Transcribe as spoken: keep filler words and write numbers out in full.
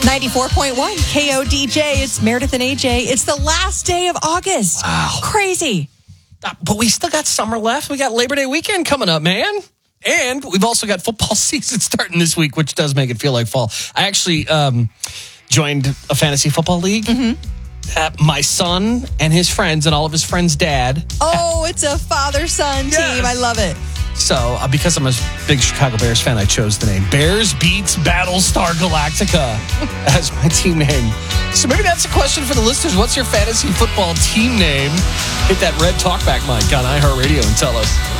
ninety-four point one K O D J. It's Meredith and A J. It's the last day of August. Wow. Crazy. Uh, but we still got summer left. We got Labor Day weekend coming up, man. And we've also got football season starting this week, which does make it feel like fall. I actually um, joined a fantasy football league. Mm-hmm. Uh, my son and his friends and all of his friends' dad. Oh, it's a father-son Yes. team. I love it. So, uh, because I'm a big Chicago Bears fan, I chose the name Bears Beats Battlestar Galactica as my team name. So maybe that's a question for the listeners. What's your fantasy football team name? Hit that red talkback mic on iHeartRadio and tell us.